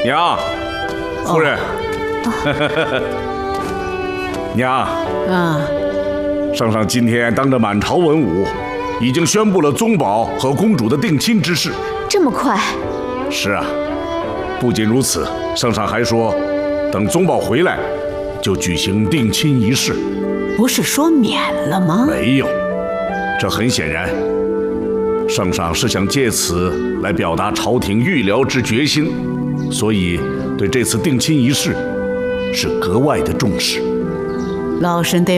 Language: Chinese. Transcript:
娘，夫人，娘圣上今天当着满朝文武，已经宣布了宗保和公主的定亲之事。 这么快？ 是啊，不仅如此，圣上还说，等宗保回来，就举行定亲仪式。 不是说免了吗？ 没有，这很显然，圣上是想借此来表达朝廷预疗之决心，所以对这次定亲仪式是格外的重视。 老身得